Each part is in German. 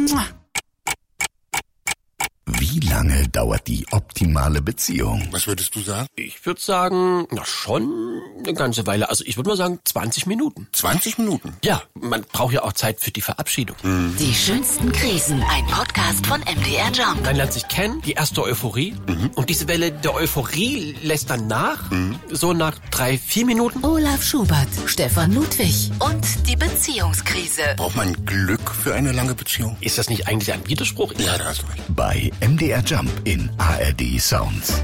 Wie lange dauert die optimale Beziehung? Was würdest du sagen? Ich würde sagen, schon eine ganze Weile. Also ich würde mal sagen 20 Minuten. 20 Minuten? Ja, man braucht ja auch Zeit für die Verabschiedung. Die schönsten Krisen. Ein Podcast von MDR Jump. Man lernt sich kennen, die erste Euphorie. Und diese Welle der Euphorie lässt dann nach. So nach 3-4 Minuten. Olaf Schubert, Stefan Ludwig und die Beziehungskrise. Braucht man Glück für eine lange Beziehung? Ist das nicht eigentlich ein Widerspruch? Ja, da hast du recht. Bei MDR Jump in ARD Sounds.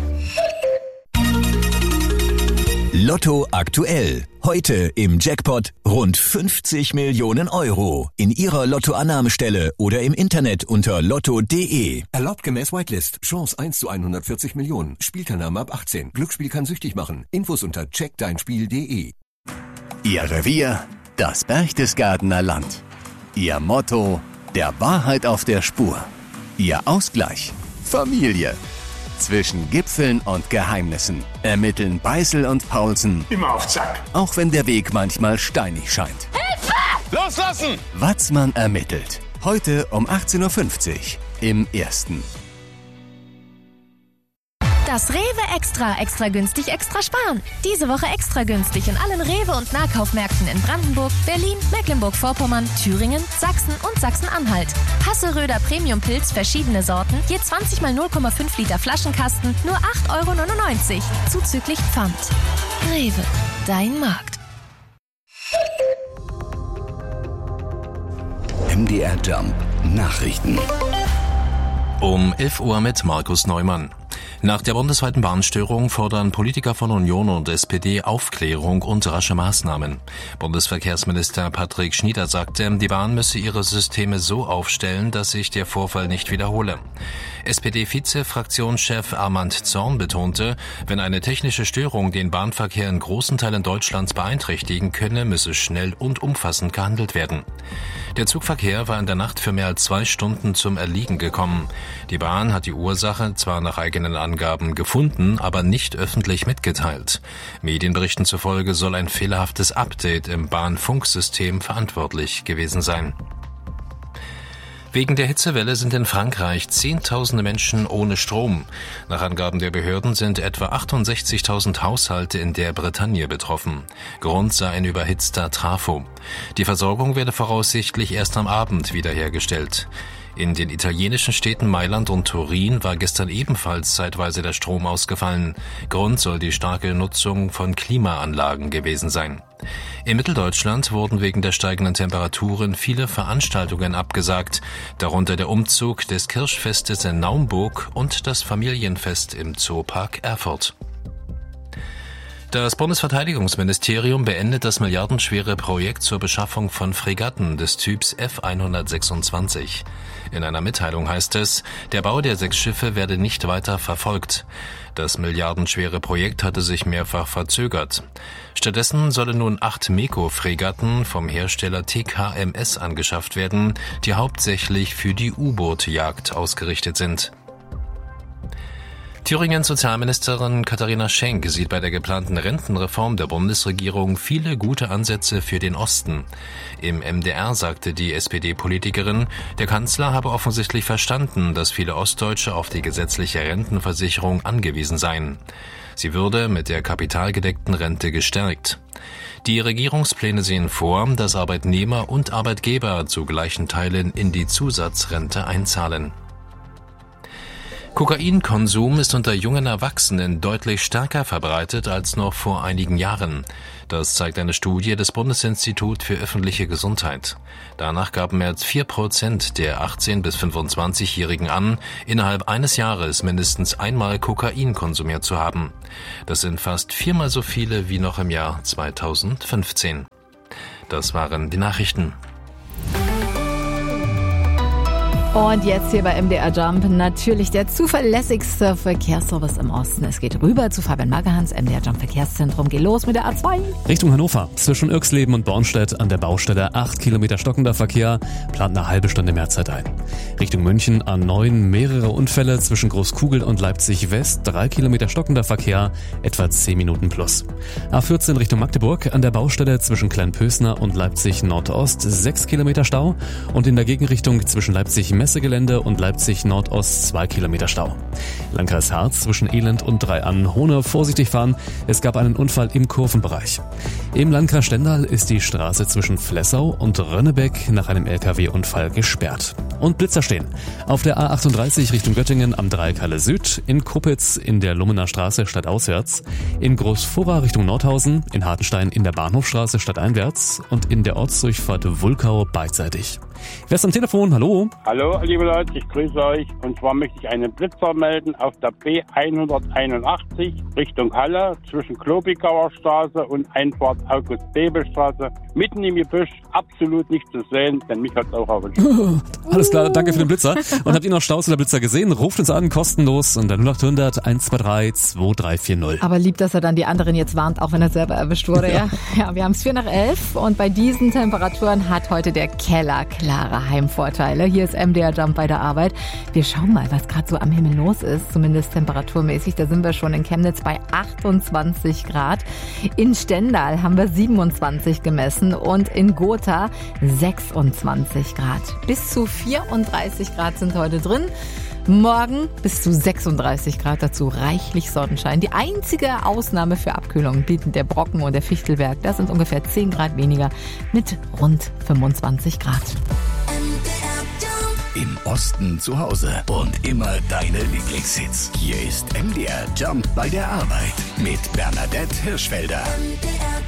Lotto aktuell. Heute im Jackpot rund 50 Millionen Euro. In Ihrer Lottoannahmestelle oder im Internet unter lotto.de. Erlaubt gemäß Whitelist. Chance 1 zu 140 Millionen. Spielteilnahme ab 18. Glücksspiel kann süchtig machen. Infos unter checkdeinspiel.de. Ihr Revier, das Berchtesgadener Land. Ihr Motto, der Wahrheit auf der Spur. Ihr Ausgleich, Familie. Zwischen Gipfeln und Geheimnissen ermitteln Beißel und Paulsen. Immer auf Zack. Auch wenn der Weg manchmal steinig scheint. Hilfe! Loslassen! Watzmann ermittelt. Heute um 18.50 Uhr im Ersten. Das Rewe Extra günstig, extra sparen. Diese Woche extra günstig in allen Rewe- und Nahkaufmärkten in Brandenburg, Berlin, Mecklenburg-Vorpommern, Thüringen, Sachsen und Sachsen-Anhalt. Hasseröder Premium-Pilz, verschiedene Sorten, je 20 mal 0,5 Liter Flaschenkasten, nur 8,99 €, zuzüglich Pfand. Rewe, dein Markt. MDR Jump Nachrichten. Um 11 Uhr mit Markus Neumann. Nach der bundesweiten Bahnstörung fordern Politiker von Union und SPD Aufklärung und rasche Maßnahmen. Bundesverkehrsminister Patrick Schnieder sagte, die Bahn müsse ihre Systeme so aufstellen, dass sich der Vorfall nicht wiederhole. SPD-Vize-Fraktionschef Armand Zorn betonte, wenn eine technische Störung den Bahnverkehr in großen Teilen Deutschlands beeinträchtigen könne, müsse schnell und umfassend gehandelt werden. Der Zugverkehr war in der Nacht für mehr als 2 Stunden zum Erliegen gekommen. Die Bahn hat die Ursache zwar nach eigenen Angaben gefunden, aber nicht öffentlich mitgeteilt. Medienberichten zufolge soll ein fehlerhaftes Update im Bahnfunksystem verantwortlich gewesen sein. Wegen der Hitzewelle sind in Frankreich Zehntausende Menschen ohne Strom. Nach Angaben der Behörden sind etwa 68.000 Haushalte in der Bretagne betroffen. Grund sei ein überhitzter Trafo. Die Versorgung werde voraussichtlich erst am Abend wiederhergestellt. In den italienischen Städten Mailand und Turin war gestern ebenfalls zeitweise der Strom ausgefallen. Grund soll die starke Nutzung von Klimaanlagen gewesen sein. In Mitteldeutschland wurden wegen der steigenden Temperaturen viele Veranstaltungen abgesagt, darunter der Umzug des Kirchfestes in Naumburg und das Familienfest im Zoopark Erfurt. Das Bundesverteidigungsministerium beendet das milliardenschwere Projekt zur Beschaffung von Fregatten des Typs F-126. In einer Mitteilung heißt es, der Bau der 6 Schiffe werde nicht weiter verfolgt. Das milliardenschwere Projekt hatte sich mehrfach verzögert. Stattdessen sollen nun 8 MEKO-Fregatten vom Hersteller TKMS angeschafft werden, die hauptsächlich für die U-Boot-Jagd ausgerichtet sind. Thüringens Sozialministerin Katharina Schenk sieht bei der geplanten Rentenreform der Bundesregierung viele gute Ansätze für den Osten. Im MDR sagte die SPD-Politikerin, der Kanzler habe offensichtlich verstanden, dass viele Ostdeutsche auf die gesetzliche Rentenversicherung angewiesen seien. Sie würde mit der kapitalgedeckten Rente gestärkt. Die Regierungspläne sehen vor, dass Arbeitnehmer und Arbeitgeber zu gleichen Teilen in die Zusatzrente einzahlen. Kokainkonsum ist unter jungen Erwachsenen deutlich stärker verbreitet als noch vor einigen Jahren. Das zeigt eine Studie des Bundesinstituts für öffentliche Gesundheit. Danach gaben mehr als 4% der 18- bis 25-Jährigen an, innerhalb eines Jahres mindestens einmal Kokain konsumiert zu haben. Das sind fast 4-mal so viele wie noch im Jahr 2015. Das waren die Nachrichten. Und jetzt hier bei MDR Jump natürlich der zuverlässigste Verkehrsservice im Osten. Es geht rüber zu Fabian Magerhans, MDR Jump Verkehrszentrum. Geht los mit der A2. Richtung Hannover. Zwischen Irxleben und Bornstedt an der Baustelle 8 Kilometer stockender Verkehr. Plant eine halbe Stunde Mehrzeit ein. Richtung München A9 mehrere Unfälle zwischen Großkugel und Leipzig West. 3 Kilometer stockender Verkehr. Etwa 10 Minuten plus. A14 Richtung Magdeburg an der Baustelle zwischen Kleinpösner und Leipzig Nordost. 6 Kilometer Stau. Und in der Gegenrichtung zwischen Leipzig Messegelände und Leipzig Nordost 2 Kilometer Stau. Landkreis Harz zwischen Elend und Dreiann-Hohne vorsichtig fahren. Es gab einen Unfall im Kurvenbereich. Im Landkreis Stendal ist die Straße zwischen Flessau und Rönnebeck nach einem LKW-Unfall gesperrt. Und Blitzer stehen. Auf der A38 Richtung Göttingen am Dreieckhalle Süd, in Kuppitz in der Lummener Straße stadtauswärts, in Großfurra Richtung Nordhausen, in Hartenstein in der Bahnhofstraße stadteinwärts und in der Ortsdurchfahrt Wulkau beidseitig. Wer ist am Telefon? Hallo? Hallo, liebe Leute, ich grüße euch. Und zwar möchte ich einen Blitzer melden auf der B181 Richtung Halle zwischen Klobigauer Straße und Einfahrt August-Bebel-Straße. Mitten im Gebüsch, absolut nicht zu sehen, denn mich hat es auch erwischt. Alles klar, danke für den Blitzer. Und habt ihr noch Staus oder Blitzer gesehen? Ruft uns an, kostenlos unter 0800 123 2340. Aber lieb, dass er dann die anderen jetzt warnt, auch wenn er selber erwischt wurde. Ja, wir haben es 11:04 und bei diesen Temperaturen hat heute der Keller klare Heimvorteile. Hier ist MDR Jump bei der Arbeit. Wir schauen mal, was gerade so am Himmel los ist, zumindest temperaturmäßig. Da sind wir schon in Chemnitz bei 28 Grad. In Stendal haben wir 27 gemessen und in Gotha 26 Grad. Bis zu 34 Grad sind heute drin. Morgen bis zu 36 Grad, dazu reichlich Sonnenschein. Die einzige Ausnahme für Abkühlung bieten der Brocken und der Fichtelberg. Das sind ungefähr 10 Grad weniger mit rund 25 Grad. Im Osten zu Hause und immer deine Lieblingshits. Hier ist MDR Jump bei der Arbeit mit Bernadette Hirschfelder.